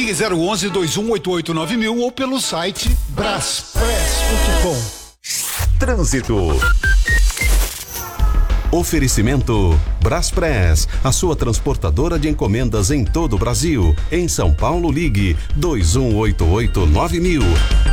Ligue 011-2188-9000 ou pelo site braspress.com. Trânsito. Oferecimento Braspress, a sua transportadora de encomendas em todo o Brasil. Em São Paulo, ligue 2188-9000.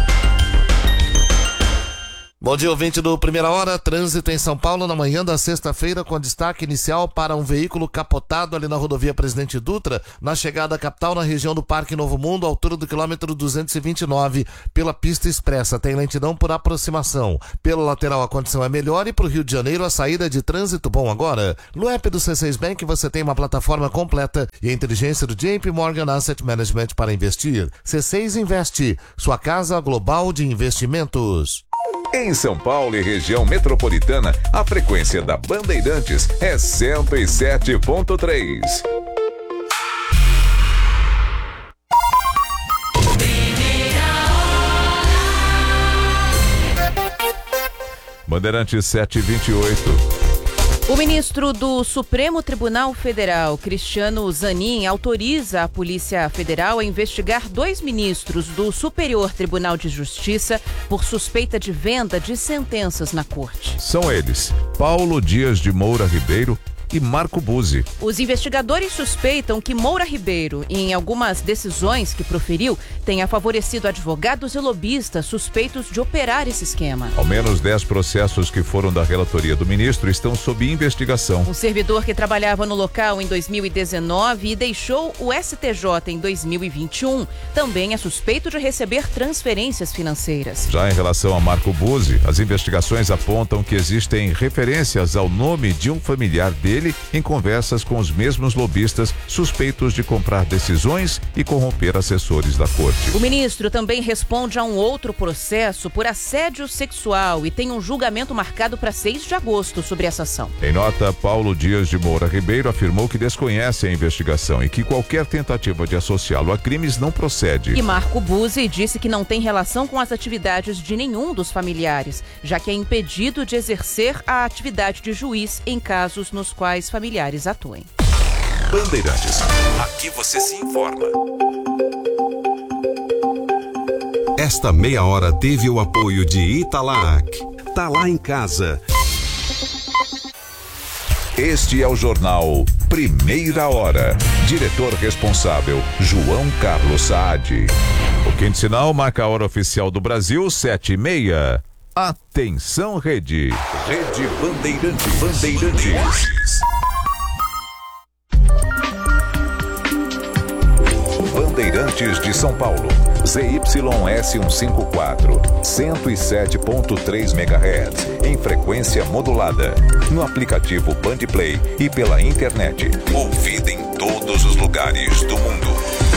Bom dia, ouvinte do Primeira Hora. Trânsito em São Paulo na manhã da sexta-feira, com destaque inicial para um veículo capotado ali na rodovia Presidente Dutra, na chegada à capital, na região do Parque Novo Mundo, altura do quilômetro 229, pela pista expressa. Tem lentidão por aproximação. Pela lateral a condição é melhor e para o Rio de Janeiro a saída de trânsito bom agora. No app do C6 Bank você tem uma plataforma completa e a inteligência do JP Morgan Asset Management para investir. C6 Investe, sua casa global de investimentos. Em São Paulo e região metropolitana, a frequência da Bandeirantes é 107.3. Bandeirantes 728. O ministro do Supremo Tribunal Federal, Cristiano Zanin, autoriza a Polícia Federal a investigar 2 ministros do Superior Tribunal de Justiça por suspeita de venda de sentenças na corte. São eles: Paulo Dias de Moura Ribeiro e Marco Buzzi. Os investigadores suspeitam que Moura Ribeiro, em algumas decisões que proferiu, tenha favorecido advogados e lobistas suspeitos de operar esse esquema. Ao menos 10 processos que foram da relatoria do ministro estão sob investigação. Um servidor que trabalhava no local em 2019 e deixou o STJ em 2021 também é suspeito de receber transferências financeiras. Já em relação a Marco Buzzi, as investigações apontam que existem referências ao nome de um familiar dele em conversas com os mesmos lobistas suspeitos de comprar decisões e corromper assessores da corte. O ministro também responde a um outro processo por assédio sexual e tem um julgamento marcado para 6 de agosto sobre essa ação. Em nota, Paulo Dias de Moura Ribeiro afirmou que desconhece a investigação e que qualquer tentativa de associá-lo a crimes não procede. E Marco Buzzi disse que não tem relação com as atividades de nenhum dos familiares, já que é impedido de exercer a atividade de juiz em casos nos quais familiares atuem. Bandeirantes, aqui você se informa. Esta meia hora teve o apoio de Italac. Tá lá em casa. Este é o jornal Primeira Hora. Diretor responsável, João Carlos Saad. O quinto sinal marca a hora oficial do Brasil, 7h30. Atenção, Rede. Rede Bandeirantes. Bandeirantes de São Paulo. ZYS154, 107.3 MHz, em frequência modulada. No aplicativo Bandplay e pela internet. Ouvida em todos os lugares do mundo.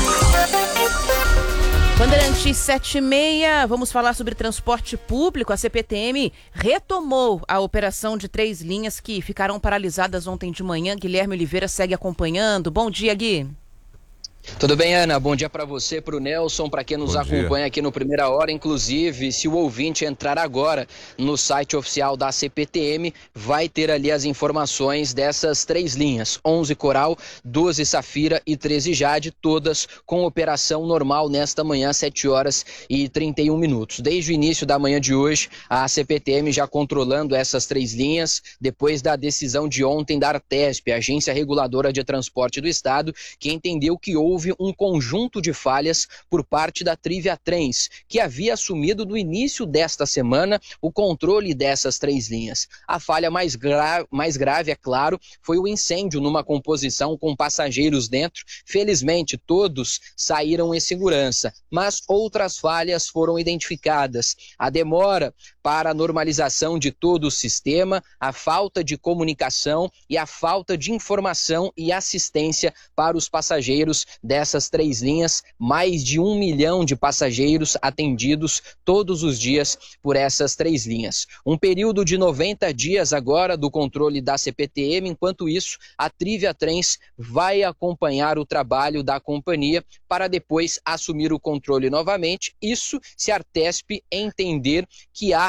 Bandeirantes 7h30, vamos falar sobre transporte público. A CPTM retomou a operação de 3 linhas que ficaram paralisadas ontem de manhã. Guilherme Oliveira segue acompanhando. Bom dia, Gui. Tudo bem, Ana? Bom dia para você, para o Nelson, para quem nos acompanha aqui no Primeira Hora. Inclusive, se o ouvinte entrar agora no site oficial da CPTM, vai ter ali as informações dessas 3 linhas: 11 Coral, 12 Safira e 13 Jade, todas com operação normal nesta manhã, 7h31. Desde o início da manhã de hoje, a CPTM já controlando essas 3 linhas, depois da decisão de ontem da Artesp, a Agência Reguladora de Transporte do Estado, que entendeu que houve um conjunto de falhas por parte da Trivia Trens, que havia assumido no início desta semana o controle dessas 3 linhas. A falha mais grave, é claro, foi o incêndio numa composição com passageiros dentro. Felizmente, todos saíram em segurança, mas outras falhas foram identificadas. A demora para a normalização de todo o sistema, a falta de comunicação e a falta de informação e assistência para os passageiros dessas 3 linhas. Mais de 1 milhão de passageiros atendidos todos os dias por essas 3 linhas. Um período de 90 dias agora do controle da CPTM. Enquanto isso, a Trivia Trens vai acompanhar o trabalho da companhia para depois assumir o controle novamente. Isso se a Artesp entender que há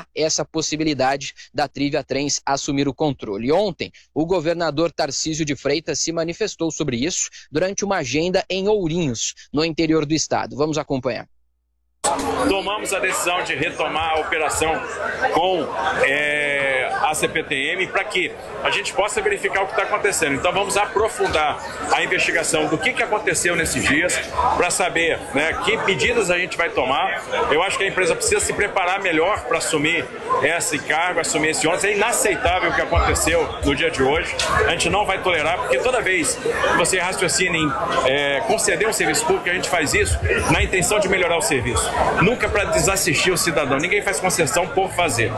essa possibilidade da Triviatrens assumir o controle. Ontem, o governador Tarcísio de Freitas se manifestou sobre isso durante uma agenda em Ourinhos, no interior do estado. Vamos acompanhar. Tomamos a decisão de retomar a operação com a CPTM para que a gente possa verificar o que está acontecendo. Então vamos aprofundar a investigação do que aconteceu nesses dias para saber, né, que medidas a gente vai tomar. Eu acho que a empresa precisa se preparar melhor para assumir esse cargo, assumir esse ônus. É inaceitável o que aconteceu no dia de hoje. A gente não vai tolerar, porque toda vez que você raciocina em conceder um serviço público, a gente faz isso na intenção de melhorar o serviço. Nunca para desassistir o cidadão. Ninguém faz concessão por fazer.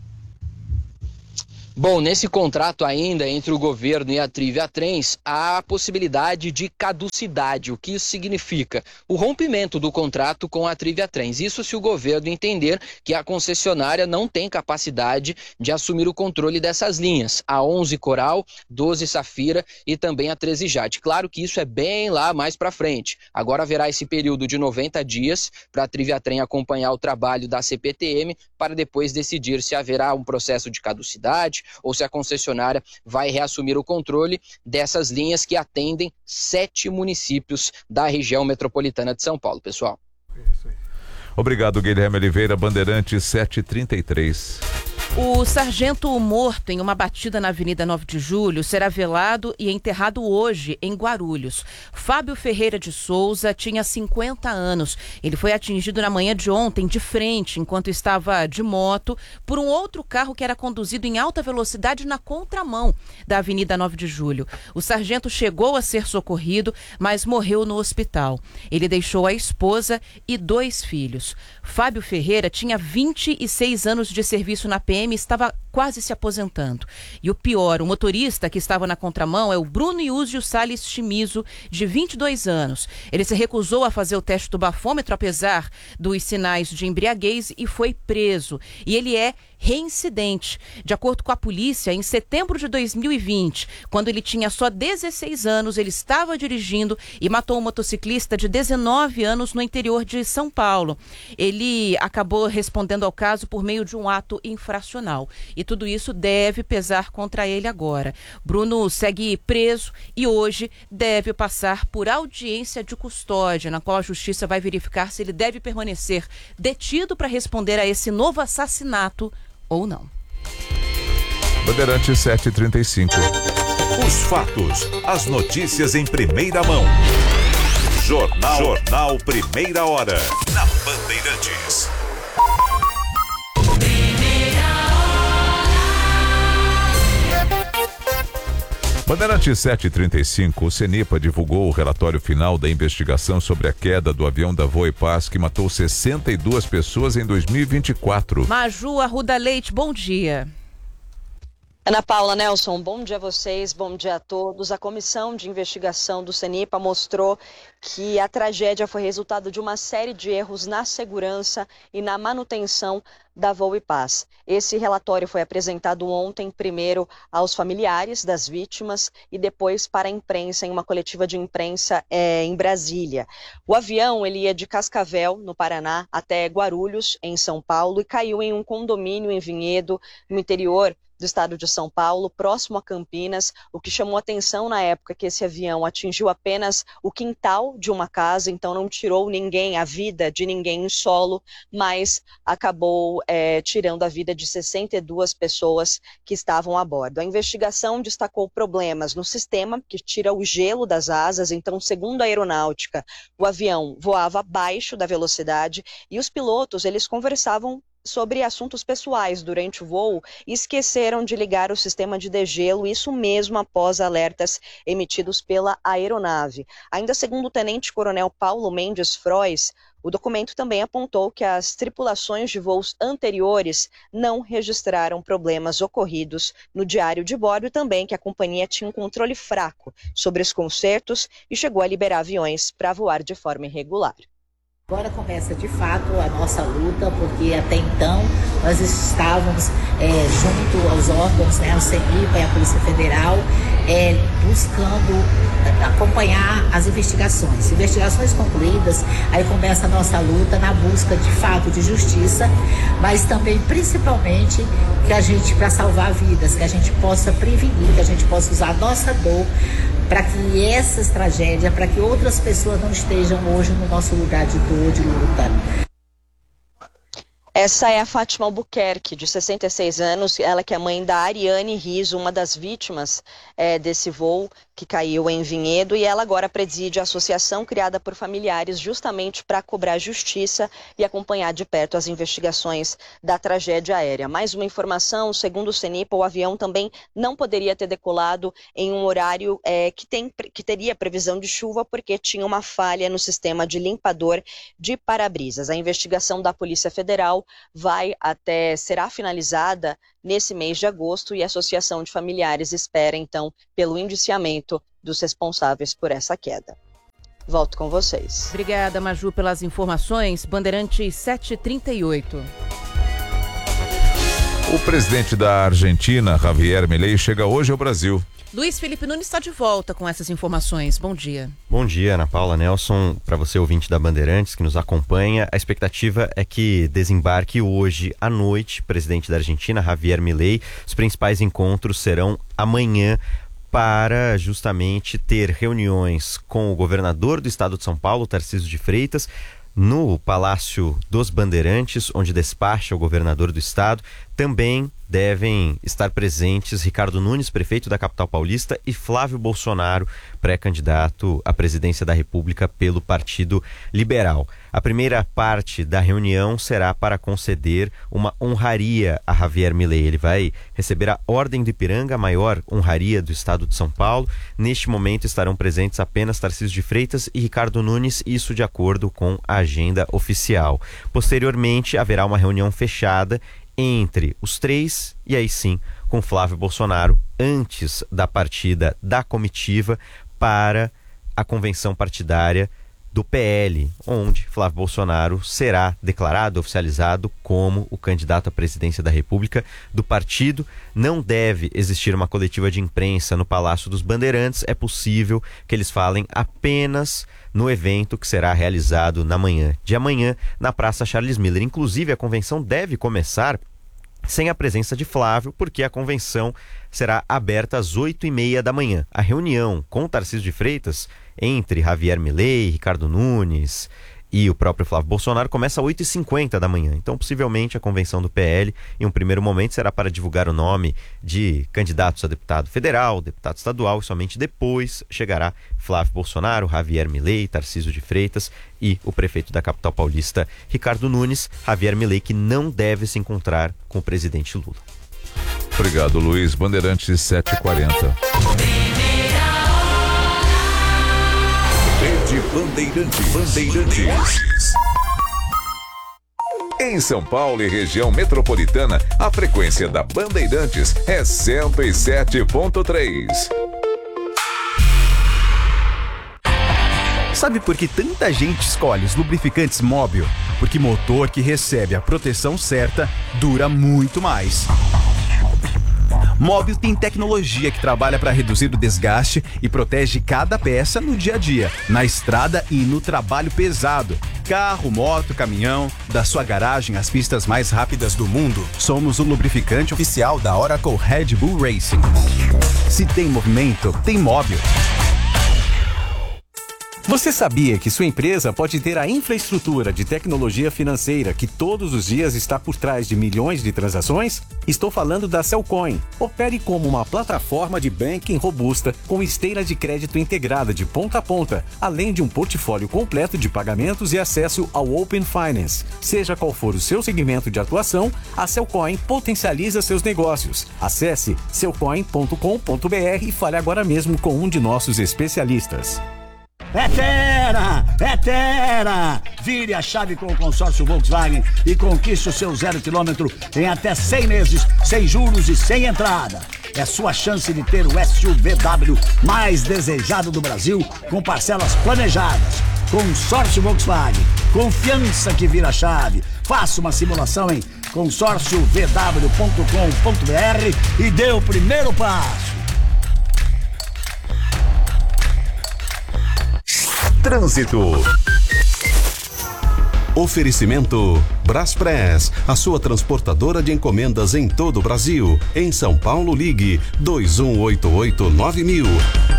Bom, nesse contrato ainda entre o governo e a Triviatrens, há a possibilidade de caducidade. O que isso significa? O rompimento do contrato com a Triviatrens. Isso se o governo entender que a concessionária não tem capacidade de assumir o controle dessas linhas. A 11 Coral, 12 Safira e também a 13 Jade. Claro que isso é bem lá mais para frente. Agora haverá esse período de 90 dias para a Triviatrens acompanhar o trabalho da CPTM para depois decidir se haverá um processo de caducidade ou se a concessionária vai reassumir o controle dessas linhas que atendem 7 municípios da região metropolitana de São Paulo, pessoal. Obrigado, Guilherme Oliveira, Bandeirantes 7h33. O sargento morto em uma batida na Avenida 9 de Julho será velado e enterrado hoje em Guarulhos. Fábio Ferreira de Souza tinha 50 anos. Ele foi atingido na manhã de ontem de frente, enquanto estava de moto, por um outro carro que era conduzido em alta velocidade na contramão da Avenida 9 de Julho. O sargento chegou a ser socorrido, mas morreu no hospital. Ele deixou a esposa e 2 filhos. Fábio Ferreira tinha 26 anos de serviço na PM e estava quase se aposentando. E o pior, o motorista que estava na contramão é o Bruno Iúzio Salles Chimizo, de 22 anos. Ele se recusou a fazer o teste do bafômetro, apesar dos sinais de embriaguez, e foi preso. E ele é reincidente. De acordo com a polícia, em setembro de 2020, quando ele tinha só 16 anos, ele estava dirigindo e matou um motociclista de 19 anos no interior de São Paulo. Ele acabou respondendo ao caso por meio de um ato infracional. E tudo isso deve pesar contra ele agora. Bruno segue preso e hoje deve passar por audiência de custódia, na qual a justiça vai verificar se ele deve permanecer detido para responder a esse novo assassinato ou não. Bandeirantes 7h35. Os fatos, as notícias em primeira mão. Jornal Primeira Hora, na Bandeirantes. Bandeirantes 7h35, o CENIPA divulgou o relatório final da investigação sobre a queda do avião da Voipaz que matou 62 pessoas em 2024. Maju Arruda Leite, bom dia. Ana Paula, Nelson, bom dia a vocês, bom dia a todos. A comissão de investigação do CENIPA mostrou que a tragédia foi resultado de uma série de erros na segurança e na manutenção da Voipaz. Esse relatório foi apresentado ontem, primeiro aos familiares das vítimas e depois para a imprensa, em uma coletiva de imprensa em Brasília. O avião ele ia de Cascavel, no Paraná, até Guarulhos, em São Paulo, e caiu em um condomínio em Vinhedo, no interior do estado de São Paulo, próximo a Campinas. O que chamou atenção na época é que esse avião atingiu apenas o quintal de uma casa, então não tirou ninguém, a vida de ninguém em solo, mas acabou tirando a vida de 62 pessoas que estavam a bordo. A investigação destacou problemas no sistema que tira o gelo das asas, então, segundo a aeronáutica, o avião voava abaixo da velocidade e os pilotos, eles conversavam sobre assuntos pessoais durante o voo e esqueceram de ligar o sistema de degelo, isso mesmo após alertas emitidos pela aeronave. Ainda segundo o tenente-coronel Paulo Mendes Frois, o documento também apontou que as tripulações de voos anteriores não registraram problemas ocorridos no diário de bordo e também que a companhia tinha um controle fraco sobre os consertos e chegou a liberar aviões para voar de forma irregular. Agora começa de fato a nossa luta, porque até então nós estávamos junto aos órgãos, ao CENIPA e à Polícia Federal, buscando acompanhar as investigações. Investigações concluídas, aí começa a nossa luta na busca de fato de justiça, mas também principalmente que a gente, para salvar vidas, que a gente possa prevenir, que a gente possa usar a nossa dor para que essas tragédias, para que outras pessoas não estejam hoje no nosso lugar de dor, de luta. Essa é a Fátima Albuquerque, de 66 anos, ela que é mãe da Ariane Riso, uma das vítimas desse voo que caiu em Vinhedo, e ela agora preside a associação criada por familiares justamente para cobrar justiça e acompanhar de perto as investigações da tragédia aérea. Mais uma informação, segundo o CENIPA, o avião também não poderia ter decolado em um horário que teria previsão de chuva, porque tinha uma falha no sistema de limpador de para-brisas. A investigação da Polícia Federal será finalizada nesse mês de agosto, e a Associação de Familiares espera, então, pelo indiciamento dos responsáveis por essa queda. Volto com vocês. Obrigada, Maju, pelas informações. Bandeirantes 7h38. O presidente da Argentina, Javier Milei, chega hoje ao Brasil. Luiz Felipe Nunes está de volta com essas informações. Bom dia. Bom dia, Ana Paula, Nelson. Para você, ouvinte da Bandeirantes, que nos acompanha, a expectativa é que desembarque hoje à noite o presidente da Argentina, Javier Milei. Os principais encontros serão amanhã, para justamente ter reuniões com o governador do estado de São Paulo, Tarcísio de Freitas, no Palácio dos Bandeirantes, onde despacha o governador do estado. Também devem estar presentes Ricardo Nunes, prefeito da capital paulista, e Flávio Bolsonaro, pré-candidato à presidência da República pelo Partido Liberal. A primeira parte da reunião será para conceder uma honraria a Javier Milei. Ele vai receber a Ordem do Ipiranga, a maior honraria do estado de São Paulo. Neste momento estarão presentes apenas Tarcísio de Freitas e Ricardo Nunes, isso de acordo com a agenda oficial. Posteriormente, haverá uma reunião fechada entre os três, e aí sim com Flávio Bolsonaro, antes da partida da comitiva para a convenção partidária do PL, onde Flávio Bolsonaro será declarado, oficializado como o candidato à presidência da República do partido. Não deve existir uma coletiva de imprensa no Palácio dos Bandeirantes, é possível que eles falem apenas no evento que será realizado na manhã de amanhã na Praça Charles Miller. Inclusive, a convenção deve começar sem a presença de Flávio, porque a convenção será aberta às 8h30 da manhã. A reunião com Tarcísio de Freitas, entre Javier Milei, Ricardo Nunes e o próprio Flávio Bolsonaro, começa às 8h50 da manhã. Então, possivelmente, a convenção do PL, em um primeiro momento, será para divulgar o nome de candidatos a deputado federal, deputado estadual, e somente depois chegará Flávio Bolsonaro, Javier Milei, Tarcísio de Freitas e o prefeito da capital paulista, Ricardo Nunes. Javier Milei, que não deve se encontrar com o presidente Lula. Obrigado, Luiz. Bandeirantes 7h40. Rede Bandeirantes. Em São Paulo e região metropolitana, a frequência da Bandeirantes é 107.3. Sabe por que tanta gente escolhe os lubrificantes Móbil? Porque motor que recebe a proteção certa dura muito mais. Móbil tem tecnologia que trabalha para reduzir o desgaste e protege cada peça no dia a dia, na estrada e no trabalho pesado. Carro, moto, caminhão, da sua garagem às pistas mais rápidas do mundo, somos o lubrificante oficial da Oracle Red Bull Racing. Se tem movimento, tem Móbil. Você sabia que sua empresa pode ter a infraestrutura de tecnologia financeira que todos os dias está por trás de milhões de transações? Estou falando da Cellcoin. Opere como uma plataforma de banking robusta com esteira de crédito integrada de ponta a ponta, além de um portfólio completo de pagamentos e acesso ao Open Finance. Seja qual for o seu segmento de atuação, a Cellcoin potencializa seus negócios. Acesse cellcoin.com.br e fale agora mesmo com um de nossos especialistas. É Terra! Vire a chave com o consórcio Volkswagen e conquiste o seu 0 km em até 100 meses, sem juros e sem entrada. É sua chance de ter o SUVW mais desejado do Brasil, com parcelas planejadas. Consórcio Volkswagen, confiança que vira chave. Faça uma simulação em consórciovw.com.br e dê o primeiro passo. Trânsito. Oferecimento Braspress, a sua transportadora de encomendas em todo o Brasil. Em São Paulo, ligue 2188-9000.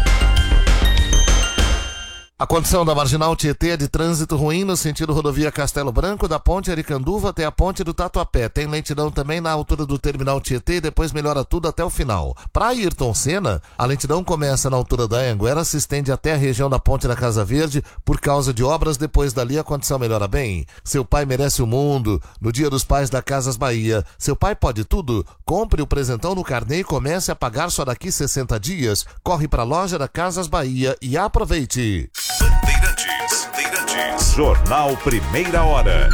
A condição da Marginal Tietê é de trânsito ruim no sentido rodovia Castelo Branco, da ponte Aricanduva até a ponte do Tatuapé. Tem lentidão também na altura do terminal Tietê e depois melhora tudo até o final. Para Ayrton Senna, a lentidão começa na altura da Anhanguera, se estende até a região da ponte da Casa Verde por causa de obras. Depois dali a condição melhora bem. Seu pai merece o mundo. No Dia dos Pais da Casas Bahia. Seu pai pode tudo? Compre o presentão no carnê e comece a pagar só daqui 60 dias. Corre para a loja da Casas Bahia e aproveite. Bandeirantes. Jornal Primeira Hora.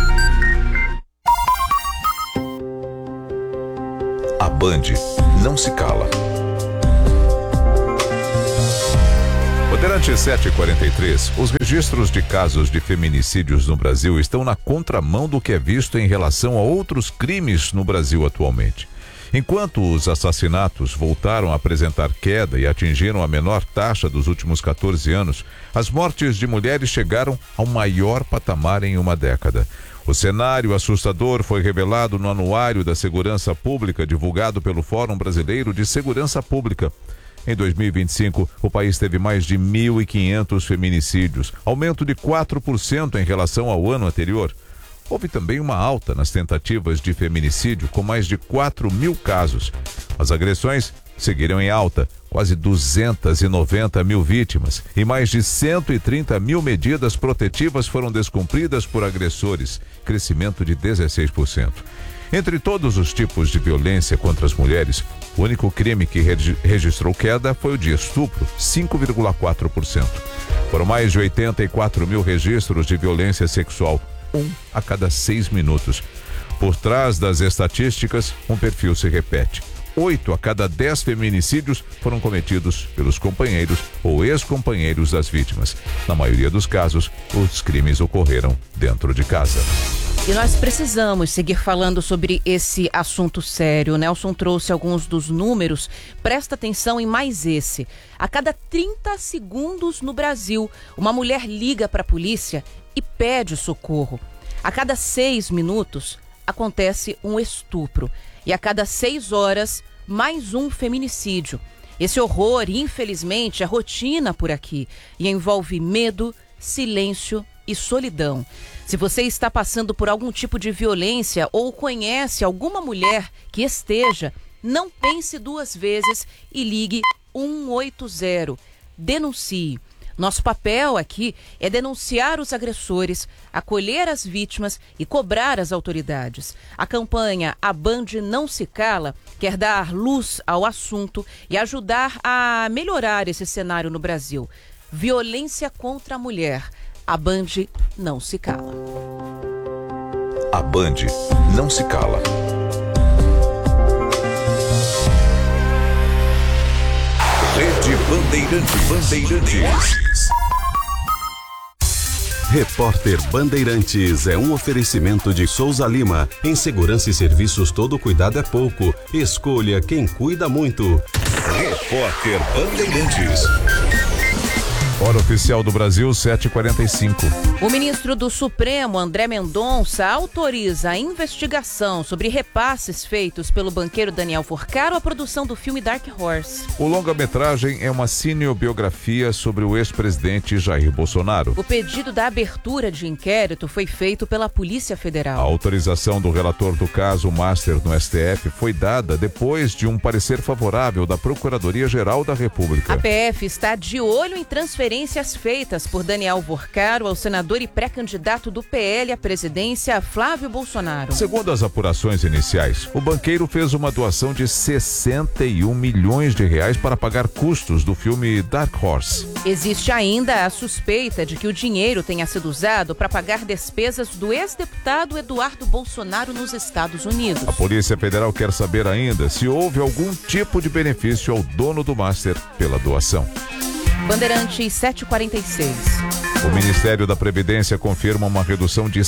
A Band não se cala. Bandeirantes 743. Os registros de casos de feminicídios no Brasil estão na contramão do que é visto em relação a outros crimes no Brasil atualmente. Enquanto os assassinatos voltaram a apresentar queda e atingiram a menor taxa dos últimos 14 anos, as mortes de mulheres chegaram ao maior patamar em uma década. O cenário assustador foi revelado no Anuário da Segurança Pública, divulgado pelo Fórum Brasileiro de Segurança Pública. Em 2025, o país teve mais de 1.500 feminicídios, aumento de 4% em relação ao ano anterior. Houve também uma alta nas tentativas de feminicídio, com mais de 4.000 casos. As agressões seguiram em alta, quase 290 mil vítimas, e mais de 130 mil medidas protetivas foram descumpridas por agressores, crescimento de 16%. Entre todos os tipos de violência contra as mulheres, o único crime que registrou queda foi o de estupro, 5,4%. Foram mais de 84 mil registros de violência sexual, 1 a cada 6 minutos. Por trás das estatísticas, um perfil se repete. 8 a cada 10 feminicídios foram cometidos pelos companheiros ou ex-companheiros das vítimas. Na maioria dos casos, os crimes ocorreram dentro de casa. E nós precisamos seguir falando sobre esse assunto sério. O Nelson trouxe alguns dos números. Presta atenção em mais esse. A cada 30 segundos no Brasil, uma mulher liga para a polícia e pede socorro. A cada 6 minutos, acontece um estupro. E a cada 6 horas, mais um feminicídio. Esse horror, infelizmente, é rotina por aqui e envolve medo, silêncio e solidão. Se você está passando por algum tipo de violência ou conhece alguma mulher que esteja, não pense 2 vezes e ligue 180. Denuncie. Nosso papel aqui é denunciar os agressores, acolher as vítimas e cobrar as autoridades. A campanha A Band Não Se Cala quer dar luz ao assunto e ajudar a melhorar esse cenário no Brasil. Violência contra a mulher. A Band não se cala. A Band não se cala. Rede Bandeirantes. Repórter Bandeirantes é um oferecimento de Souza Lima. Em segurança e serviços, todo cuidado é pouco. Escolha quem cuida muito. Repórter Bandeirantes. Hora oficial do Brasil, 7h45. O ministro do Supremo, André Mendonça, autoriza a investigação sobre repasses feitos pelo banqueiro Daniel Forcaro à produção do filme Dark Horse. O longa-metragem é uma cinebiografia sobre o ex-presidente Jair Bolsonaro. O pedido da abertura de inquérito foi feito pela Polícia Federal. A autorização do relator do caso, Master, no STF, foi dada depois de um parecer favorável da Procuradoria-Geral da República. A PF está de olho em transferências feitas por Daniel Forcaro ao senador e pré-candidato do PL à presidência, Flávio Bolsonaro. Segundo as apurações iniciais, o banqueiro fez uma doação de 61 milhões de reais para pagar custos do filme Dark Horse. Existe ainda a suspeita de que o dinheiro tenha sido usado para pagar despesas do ex-deputado Eduardo Bolsonaro nos Estados Unidos. A Polícia Federal quer saber ainda se houve algum tipo de benefício ao dono do Master pela doação. Bandeirantes 746. O Ministério da Previdência confirma uma redução de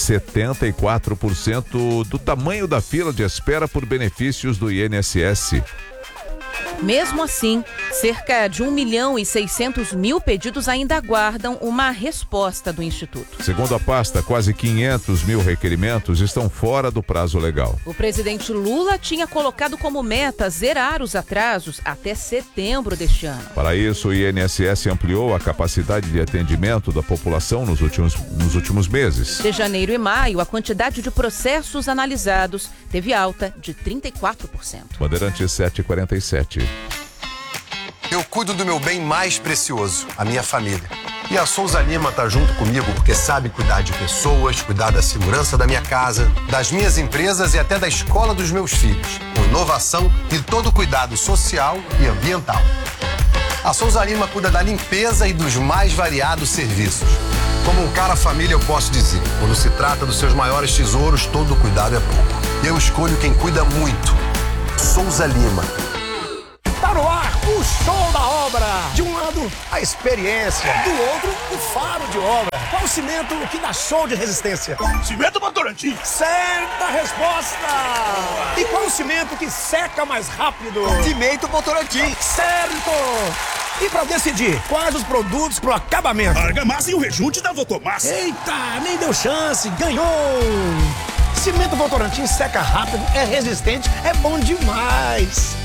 74% do tamanho da fila de espera por benefícios do INSS. Mesmo assim, cerca de 1.600.000 pedidos ainda aguardam uma resposta do Instituto. Segundo a pasta, quase 500.000 requerimentos estão fora do prazo legal. O presidente Lula tinha colocado como meta zerar os atrasos até setembro deste ano. Para isso, o INSS ampliou a capacidade de atendimento da população nos últimos meses. De janeiro e maio, a quantidade de processos analisados teve alta de 34%. Bandeirantes 747. Eu cuido do meu bem mais precioso, a minha família. E a Souza Lima tá junto comigo porque sabe cuidar de pessoas, cuidar da segurança da minha casa, das minhas empresas e até da escola dos meus filhos, com inovação e todo cuidado social e ambiental. A Souza Lima cuida da limpeza e dos mais variados serviços. Como um cara família, eu posso dizer, quando se trata dos seus maiores tesouros, todo cuidado é pouco. Eu escolho quem cuida muito. Souza Lima. Tá no ar o show da obra. De um lado, a experiência. Do outro, o faro de obra. Qual o cimento que dá show de resistência? Cimento Votorantim. Certa resposta. E qual o cimento que seca mais rápido? Cimento Votorantim. Certo. E pra decidir quais os produtos pro acabamento? Argamassa e o rejunte da Votomassa. Eita, nem deu chance. Ganhou. Cimento Votorantim seca rápido, é resistente, é bom demais.